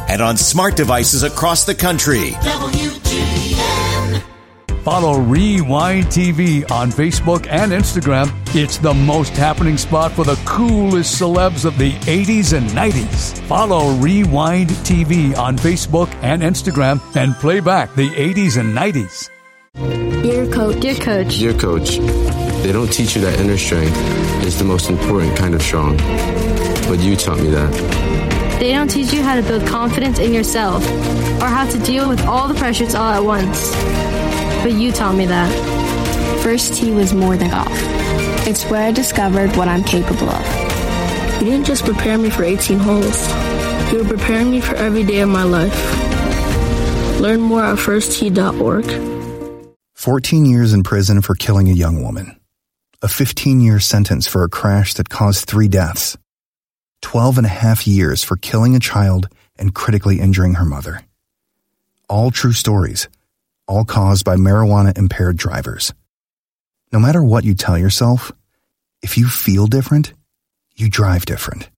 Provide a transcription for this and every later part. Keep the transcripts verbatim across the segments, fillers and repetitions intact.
and on smart devices across the country. W G N. Follow Rewind T V on Facebook and Instagram. It's the most happening spot for the coolest celebs of the eighties and nineties. Follow Rewind T V on Facebook and Instagram and play back the eighties and nineties. Dear Coach. Dear Coach. Dear Coach, they don't teach you that inner strength is the most important kind of strong. But you taught me that. They don't teach you how to build confidence in yourself or how to deal with all the pressures all at once. But you taught me that. First tee was more than golf. It's where I discovered what I'm capable of. You didn't just prepare me for eighteen holes. You were preparing me for every day of my life. Learn more at first tee dot org. fourteen years in prison for killing a young woman. A fifteen-year sentence for a crash that caused three deaths. Twelve and a half years for killing a child and critically injuring her mother. All true stories. All caused by marijuana-impaired drivers. No matter what you tell yourself, if you feel different, you drive different.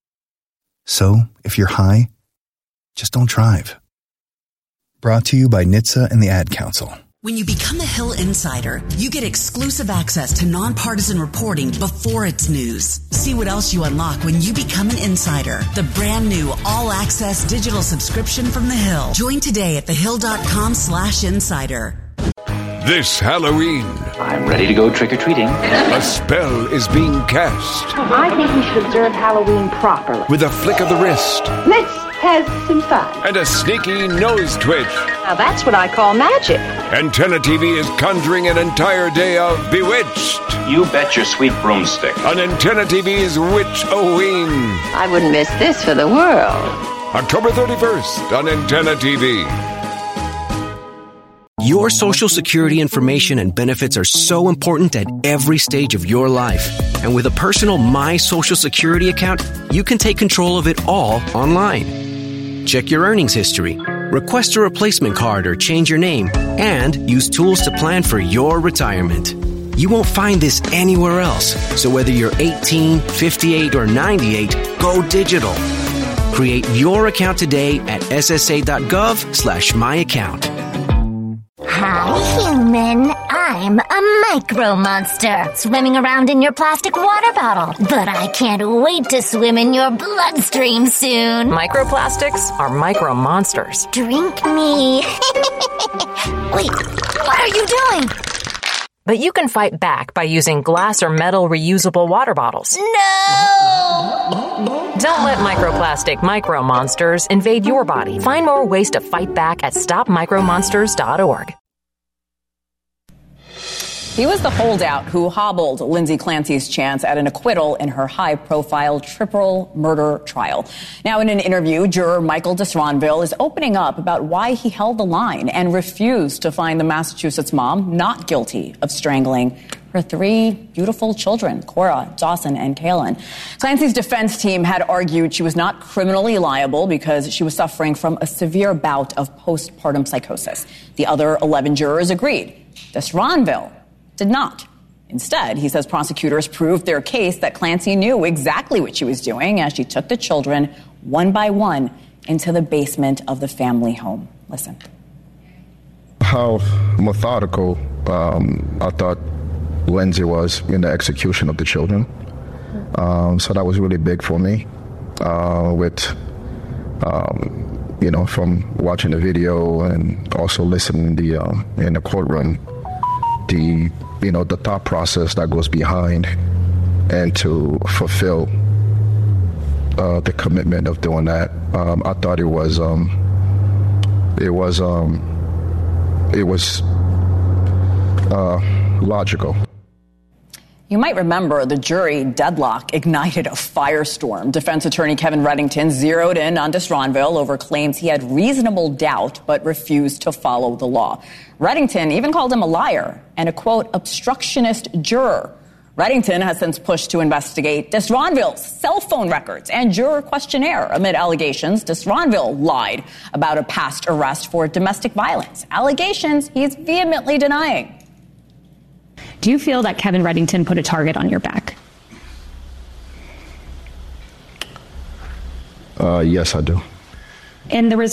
So, if you're high, just don't drive. Brought to you by N H T S A and the Ad Council. When you become a Hill Insider, you get exclusive access to nonpartisan reporting before it's news. See what else you unlock when you become an insider. The brand new all-access digital subscription from The Hill. Join today at thehill.com slash insider. This Halloween, I'm ready to go trick-or-treating. A spell is being cast. I think we should observe Halloween properly. With a flick of the wrist. Let's have some fun. And a sneaky nose twitch. Now that's what I call magic. Antenna T V is conjuring an entire day of Bewitched. You bet your sweet broomstick. On Antenna T V's Witch-O-Ween. I wouldn't miss this for the world. October thirty-first on Antenna T V. Your Social Security information and benefits are so important at every stage of your life. And with a personal My Social Security account, you can take control of it all online. Check your earnings history, request a replacement card or change your name, and use tools to plan for your retirement. You won't find this anywhere else. So whether you're eighteen, fifty-eight, or ninety-eight, go digital. Create your account today at ssa.gov slash my account. Hi, human. I'm a micro monster swimming around in your plastic water bottle. But I can't wait to swim in your bloodstream soon. Microplastics are micro monsters. Drink me. Wait, what are you doing? But you can fight back by using glass or metal reusable water bottles. No! Don't let microplastic micro monsters invade your body. Find more ways to fight back at stop micro monsters dot org. He was the holdout who hobbled Lindsay Clancy's chance at an acquittal in her high-profile triple murder trial. Now, in an interview, juror Michael Disronville is opening up about why he held the line and refused to find the Massachusetts mom not guilty of strangling her three beautiful children, Cora, Dawson, and Kaylin. Clancy's defense team had argued she was not criminally liable because she was suffering from a severe bout of postpartum psychosis. The other eleven jurors agreed. Disronville did not. Instead, he says prosecutors proved their case that Clancy knew exactly what she was doing as she took the children one by one into the basement of the family home. Listen. How methodical um, I thought Lindsay was in the execution of the children. Um, so that was really big for me. Uh, with, um, you know, from watching the video and also listening the uh, in the courtroom, the you know, the thought process that goes behind and to fulfill uh, the commitment of doing that. Um, I thought it was, um, it was, um, it was uh, logical. You might remember the jury deadlock ignited a firestorm. Defense attorney Kevin Reddington zeroed in on Disronville over claims he had reasonable doubt but refused to follow the law. Reddington even called him a liar and a, quote, obstructionist juror. Reddington has since pushed to investigate Disronville's cell phone records and juror questionnaire. Amid allegations, Disronville lied about a past arrest for domestic violence. Allegations he's vehemently denying. Do you feel that Kevin Reddington put a target on your back? Uh, yes, I do. And the result